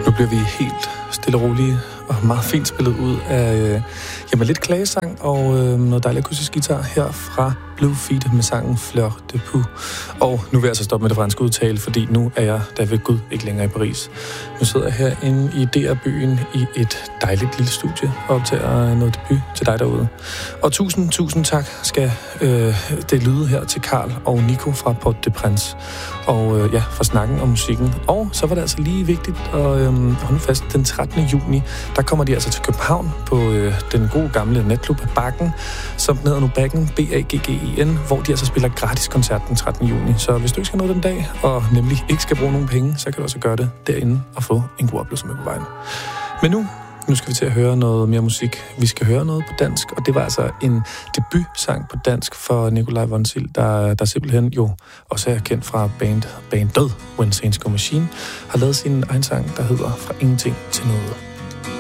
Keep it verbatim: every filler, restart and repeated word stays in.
Nu bliver vi helt stille og rolige og meget fint spillet ud af øh, jamen, lidt klagesang og øh, noget dejlig akustisk guitar her fra Blue Feet med sangen Fleur de Pou. Og nu vil jeg altså stoppe med det franske udtale, fordi nu er jeg der ved Gud ikke længere i Paris. Nu sidder jeg herinde i D R-byen i et dejligt lille studie og optager noget debut til dig derude. Og tusind, tusind tak skal øh, det lyde her til Karl og Nico fra Port-de-Prince. Og øh, ja, for snakken om musikken. Og så var det altså lige vigtigt at øh, holde fast den trettende juni. Der kommer de altså til København på øh, den gode gamle natklub Bakken, som den hedder nu Bakken, B A G G E N, hvor de altså spiller gratis koncert den trettende juni. Så hvis du ikke skal noget den dag, og nemlig ikke skal bruge nogen penge, så kan du også gøre det derinde og få en god oplevelse med på vejen. Men nu, nu skal vi til at høre noget mere musik. Vi skal høre noget på dansk, og det var altså en debutsang på dansk for Nikolaj Vonsild, der, der simpelthen jo også er kendt fra band, bandet When Saints Go Machine, har lavet sin egen sang, der hedder Fra Ingenting til Noget.